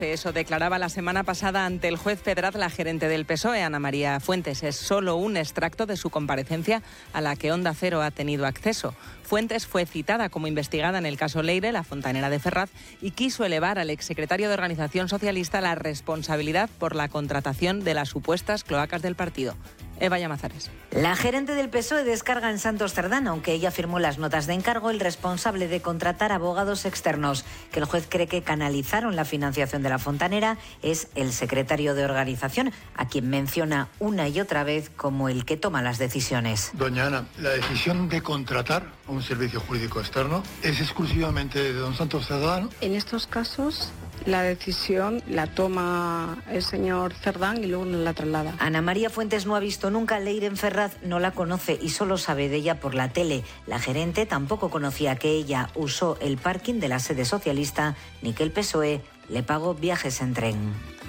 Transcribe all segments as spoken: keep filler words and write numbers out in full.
Eso declaraba la semana pasada ante el juez Pedraz la gerente del P S O E, Ana María Fuentes. Es solo un extracto de su comparecencia a la que Onda Cero ha tenido acceso. Fuentes fue citada como investigada en el caso Leire, la fontanera de Ferraz, y quiso elevar al exsecretario de Organización Socialista la responsabilidad por la contratación de las supuestas cloacas del partido. Eva Llamazares. La gerente del P S O E descarga en Santos Cerdán, aunque ella firmó las notas de encargo, el responsable de contratar abogados externos, que el juez cree que canalizaron la financiación de la fontanera, es el secretario de Organización, a quien menciona una y otra vez como el que toma las decisiones. Doña Ana, la decisión de contratar a un servicio jurídico externo es exclusivamente de don Santos Cerdán. En estos casos, la decisión la toma el señor Cerdán y luego nos la traslada. Ana María Fuentes no ha visto nunca a Leire en Ferraz, no la conoce y solo sabe de ella por la tele. La gerente tampoco conocía que ella usó el parking de la sede socialista ni que el P S O E le pagó viajes en tren.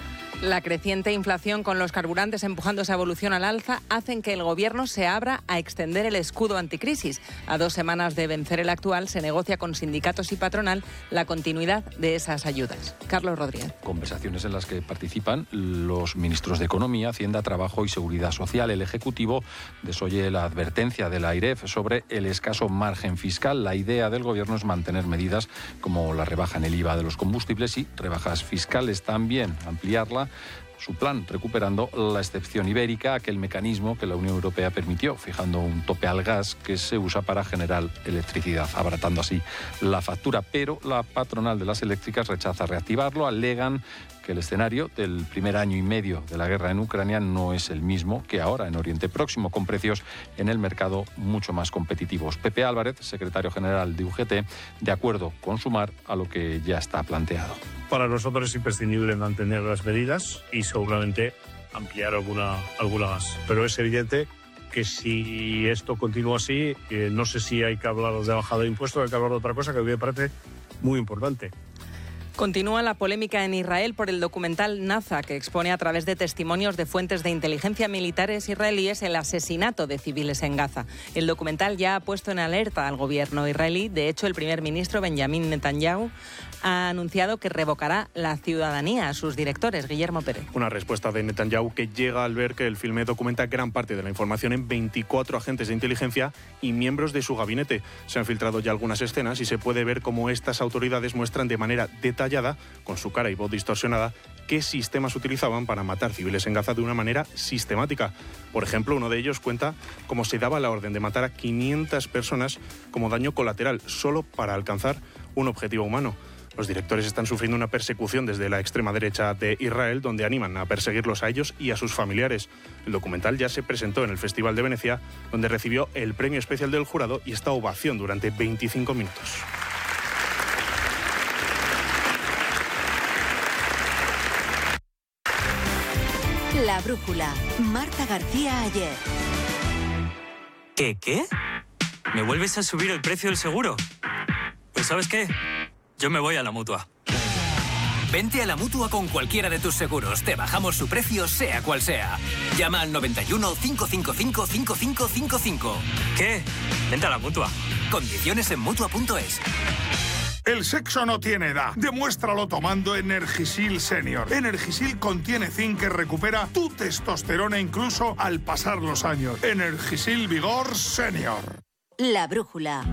La creciente inflación con los carburantes empujando esa evolución al alza hacen que el Gobierno se abra a extender el escudo anticrisis. A dos semanas de vencer el actual, se negocia con sindicatos y patronal la continuidad de esas ayudas. Carlos Rodríguez. Conversaciones en las que participan los ministros de Economía, Hacienda, Trabajo y Seguridad Social. El Ejecutivo desoye la advertencia de la AIREF sobre el escaso margen fiscal. La idea del Gobierno es mantener medidas como la rebaja en el I V A de los combustibles y rebajas fiscales también, ampliarla. Su plan, recuperando la excepción ibérica, aquel mecanismo que la Unión Europea permitió, fijando un tope al gas que se usa para generar electricidad, abaratando así la factura. Pero la patronal de las eléctricas rechaza reactivarlo. Alegan que el escenario del primer año y medio de la guerra en Ucrania no es el mismo que ahora en Oriente Próximo, con precios en el mercado mucho más competitivos. Pepe Álvarez, secretario general de U G T, de acuerdo con sumar a lo que ya está planteado. Para nosotros es imprescindible mantener las medidas y seguramente ampliar alguna, alguna más. Pero es evidente que si esto continúa así, eh, no sé si hay que hablar de bajada de impuestos, hay que hablar de otra cosa que a mí me parece muy importante. Continúa la polémica en Israel por el documental Naza, que expone a través de testimonios de fuentes de inteligencia militares israelíes el asesinato de civiles en Gaza. El documental ya ha puesto en alerta al gobierno israelí. De hecho, el primer ministro Benjamín Netanyahu ha anunciado que revocará la ciudadanía a sus directores. Guillermo Pérez. Una respuesta de Netanyahu que llega al ver que el filme documenta gran parte de la información en veinticuatro agentes de inteligencia y miembros de su gabinete. Se han filtrado ya algunas escenas y se puede ver cómo estas autoridades muestran de manera detallada, con su cara y voz distorsionada, qué sistemas utilizaban para matar civiles en Gaza de una manera sistemática. Por ejemplo, uno de ellos cuenta cómo se daba la orden de matar a quinientas personas como daño colateral, solo para alcanzar un objetivo humano. Los directores están sufriendo una persecución desde la extrema derecha de Israel, donde animan a perseguirlos a ellos y a sus familiares. El documental ya se presentó en el Festival de Venecia, donde recibió el premio especial del jurado y esta ovación durante veinticinco minutos. La brújula. Marta García Ayer. ¿Qué, qué? ¿Me vuelves a subir el precio del seguro? Pues ¿sabes qué? Yo me voy a la Mutua. Vente a la Mutua con cualquiera de tus seguros. Te bajamos su precio, sea cual sea. Llama al noventa y uno, cinco cinco cinco, cinco cinco cinco cinco. ¿Qué? Vente a la Mutua. Condiciones en Mutua punto es. El sexo no tiene edad. Demuéstralo tomando Energisil Senior. Energisil contiene zinc que recupera tu testosterona incluso al pasar los años. Energisil Vigor Senior. La brújula.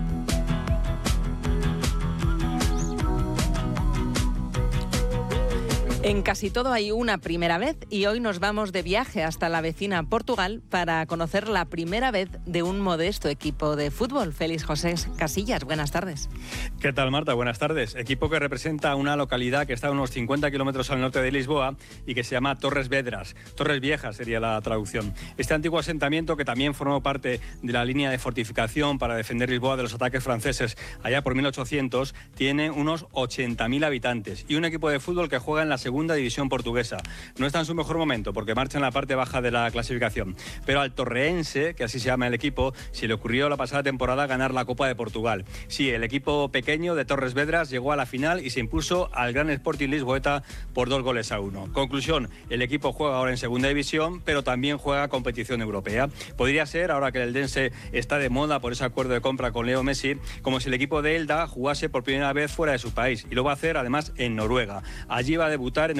En casi todo hay una primera vez y hoy nos vamos de viaje hasta la vecina Portugal para conocer la primera vez de un modesto equipo de fútbol. Félix José Casillas, buenas tardes. ¿Qué tal, Marta? Buenas tardes. Equipo que representa una localidad que está a unos cincuenta kilómetros al norte de Lisboa y que se llama Torres Vedras. Torres Viejas sería la traducción. Este antiguo asentamiento, que también formó parte de la línea de fortificación para defender Lisboa de los ataques franceses allá por mil ochocientos, tiene unos ochenta mil habitantes y un equipo de fútbol que juega en la segunda segunda división portuguesa. No está en su mejor momento porque marcha en la parte baja de la clasificación. Pero al Torreense, que así se llama el equipo, se le ocurrió la pasada temporada ganar la Copa de Portugal. Sí, el equipo pequeño pequeño de Torres Vedras llegó a la final y se impuso al Gran Sporting Lisboeta por dos goles a uno. Conclusión, el equipo juega ahora en segunda división, pero también juega competición europea. Podría ser, ahora que el Eldense está de moda por ese acuerdo de compra con Leo Messi, como si el equipo de Elda jugase por primera vez fuera de su país, y lo va a hacer además en Noruega. Allí va a debutar en